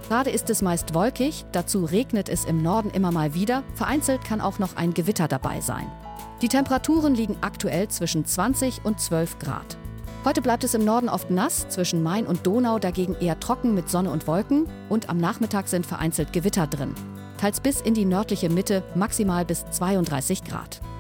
Gerade ist es meist wolkig, dazu regnet es im Norden immer mal wieder, vereinzelt kann auch noch ein Gewitter dabei sein. Die Temperaturen liegen aktuell zwischen 20 und 12 Grad. Heute bleibt es im Norden oft nass, zwischen Main und Donau dagegen eher trocken mit Sonne und Wolken und am Nachmittag sind vereinzelt Gewitter drin. Teils bis in die nördliche Mitte, maximal bis 32 Grad.